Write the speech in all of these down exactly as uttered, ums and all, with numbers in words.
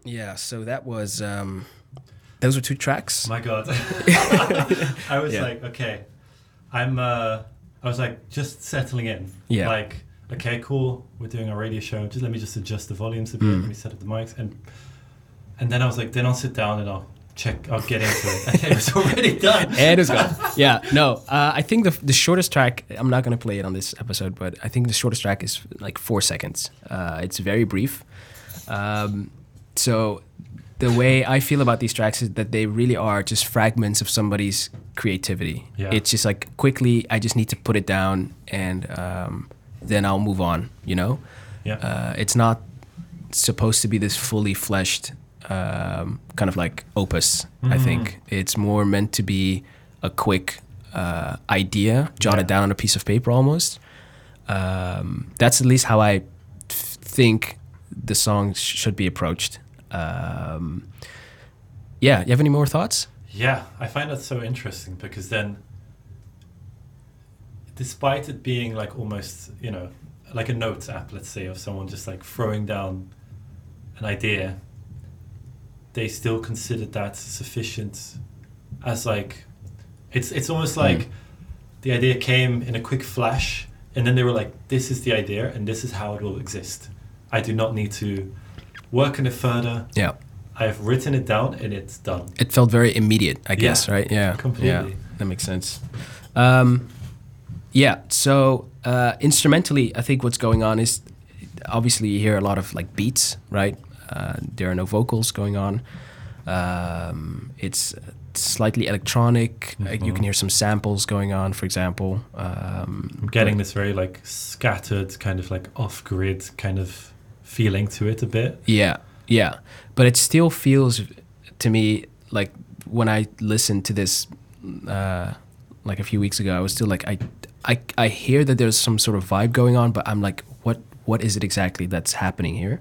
Yeah, so that was um, those were two tracks. My God, I was Yeah. like, okay, I'm. Uh, I was like just settling in. Yeah. Like, okay, cool. We're doing a radio show. Just let me just adjust the volumes a bit. Mm. Let me set up the mics, and and then I was like, then I'll sit down and I'll check. I'll get into it. And it was already done. And it was gone. Yeah, no, uh, I think the the shortest track, I'm not going to play it on this episode, but I think the shortest track is like four seconds. Uh, it's very brief. Um, so the way I feel about these tracks is that they really are just fragments of somebody's creativity. Yeah. It's just like quickly, I just need to put it down and um, then I'll move on, you know? Yeah. Uh, it's not supposed to be this fully fleshed um, kind of like opus, I think. It's more meant to be a quick uh, idea, jotted Yeah. down on a piece of paper almost. Um, that's at least how I f- think the song sh- should be approached. Um, yeah, you have any more thoughts? Yeah, I find that so interesting because then, despite it being like almost, you know, like a notes app, let's say, of someone just like throwing down an idea, they still considered that sufficient as like, it's it's almost like Mm. the idea came in a quick flash and then they were like, this is the idea and this is how it will exist. I do not need to work on it further. Yeah. I've written it down and it's done. It felt very immediate, I guess, Yeah, right? Yeah. completely. Yeah, that makes sense. Um, yeah, so uh, instrumentally, I think what's going on is obviously you hear a lot of like beats, right? Uh, there are no vocals going on. Um, it's slightly electronic. Uh, you Mhm. can hear some samples going on, for example. Um, I'm getting but- this very like scattered, kind of like off-grid kind of feeling to it a bit. Yeah, yeah. But it still feels to me like when I listened to this uh, like a few weeks ago, I was still like, I, I, I hear that there's some sort of vibe going on, but I'm like, what, what is it exactly that's happening here?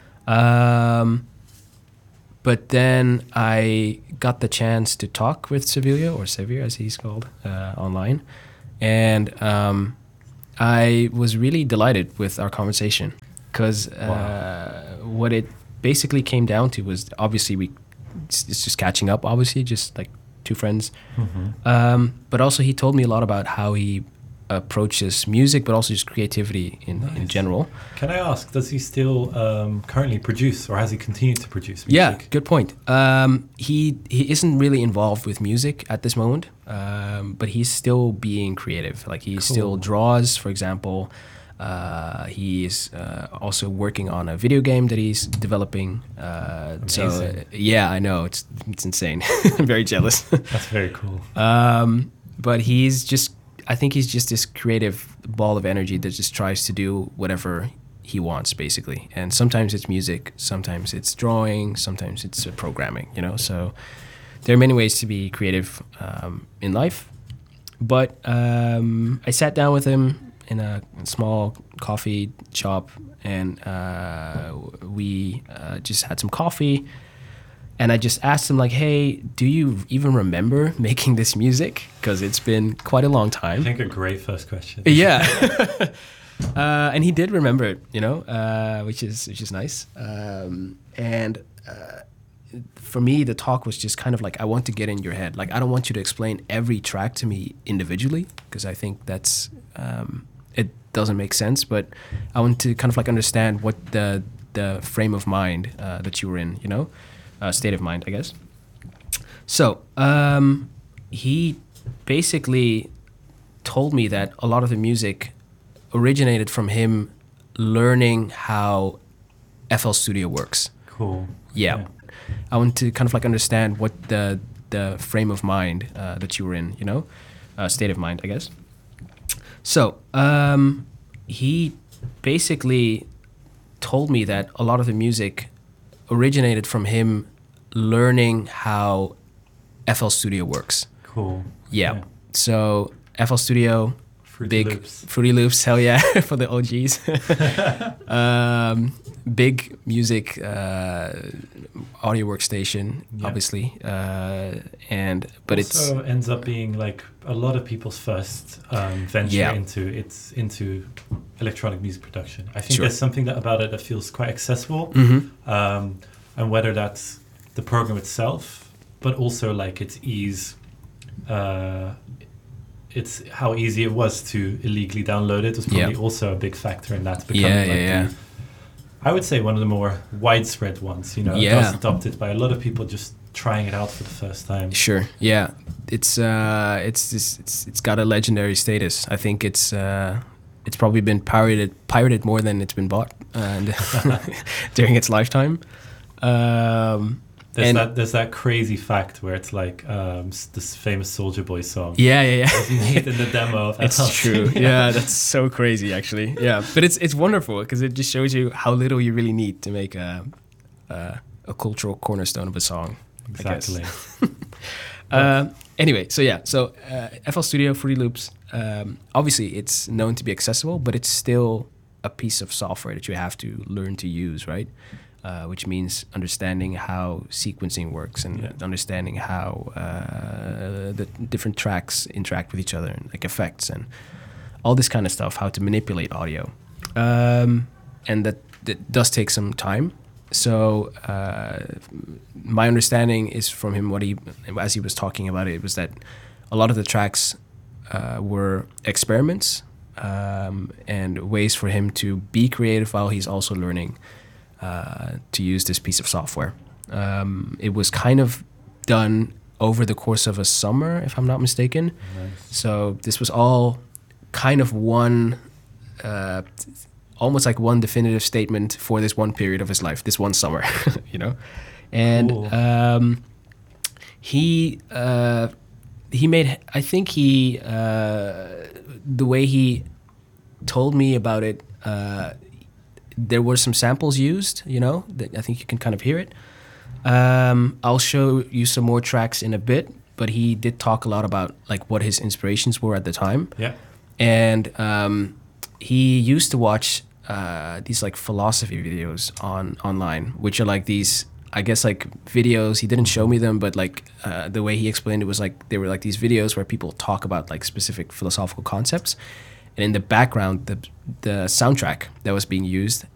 Um, but then I got the chance to talk with Sevilla, or Sevilla as he's called, uh, online. And um, I was really delighted with our conversation because uh, what it basically came down to was obviously we it's it's just catching up, obviously, just like two friends. Um, but also he told me a lot about how he approaches music, but also just creativity in, in Nice. general. Can I ask, does he still um, currently produce or has he continued to produce music? Yeah, good point. Um, he he isn't really involved with music at this moment, um, but he's still being creative. Like he still Cool. draws, for example. Uh, he's uh, also working on a video game that he's developing. Uh, so Amazing. uh, yeah, I know it's it's insane. I'm very jealous. That's very cool. Um, but he's just, I think he's just this creative ball of energy that just tries to do whatever he wants, basically. And sometimes it's music, sometimes it's drawing, sometimes it's uh, programming, you know? So there are many ways to be creative um, in life. But um, I sat down with him in a small coffee shop and uh, we uh, just had some coffee. And I just asked him, like, hey, do you even remember making this music? Because it's been quite a long I time. think a great first question. Yeah. uh, and he did remember it, you know, uh, which is which is nice. Um, and uh, for me, the talk was just kind of like, I want to get in your head. Like, I don't want you to explain every track to me individually, because I think that's, um, it doesn't make sense. But I want to kind of like understand what the, the frame of mind uh, that you were in, you know? Uh, state of mind, I guess. So um, he basically told me that a lot of the music originated from him learning how F L Studio works. Cool. Yeah. Yeah. I want to kind of like understand what the the frame of mind uh, that you were in, you know, uh, state of mind, I guess. So um, he basically told me that a lot of the music originated from him learning how F L Studio works. Cool. Yeah. Yeah. So F L Studio, Fruity big Loops. Fruity Loops, hell yeah, for the O Gs. um, big music uh, audio workstation, Yeah. obviously, uh, and but also it's ends up being like a lot of people's first um, venture Yeah. into it's into electronic music production. I think Sure. there's something that about it that feels quite accessible. Mhm. Um, and whether that's the program itself, but also like its ease. Uh, it's how easy it was to illegally download it was probably Yeah. also a big factor in that becoming Yeah, like yeah, yeah. the, I would say one of the more widespread ones. You know, it Yeah. was adopted by a lot of people just trying it out for the first time. Sure. Yeah. It's uh, it's this, it's it's got a legendary status. I think it's uh, it's probably been pirated pirated more than it's been bought, and during its lifetime. Um, There's and that there's that crazy fact where it's like um, s- this famous Soulja Boy song. yeah, yeah, yeah. was made in the demo of It's F L. true. Yeah, that's so crazy, actually. Yeah, but it's it's wonderful because it just shows you how little you really need to make a a, a cultural cornerstone of a song. I guess. Exactly. Uh, anyway, so yeah, so uh, F L Studio, Fruity Loops. Um, obviously, it's known to be accessible, but it's still a piece of software that you have to learn to use, right? Uh, which means understanding how sequencing works and Yeah. understanding how uh, the different tracks interact with each other, and like effects and all this kind of stuff. How to manipulate audio, um, and that that does take some time. So uh, my understanding is from him what he, as he was talking about it, was that a lot of the tracks uh, were experiments um, and ways for him to be creative while he's also learning uh, to use this piece of software. Um, it was kind of done over the course of a summer, if I'm not mistaken. Nice. So this was all kind of one, uh, almost like one definitive statement for this one period of his life, this one summer, you know? And Cool. um, he uh, he made, I think he, uh, the way he told me about it, uh, there were some samples used, you know, that I think you can kind of hear it. Um, I'll show you some more tracks in a bit, but he did talk a lot about like what his inspirations were at the time. Yeah. And um, he used to watch uh, these like philosophy videos on online, which are like these, I guess, like videos. He didn't show me them, but like uh, the way he explained it was like they were like these videos where people talk about like specific philosophical concepts. And in the background, the the soundtrack that was being used